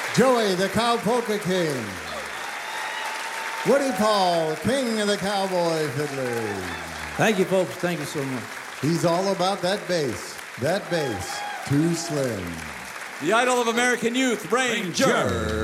Joey, the Cow Polka King. Woody Paul, King of the Cowboy Fiddlers. Thank you, folks. Thank you so much. He's all about that bass. That bass, too slim. The idol of American youth, Ranger.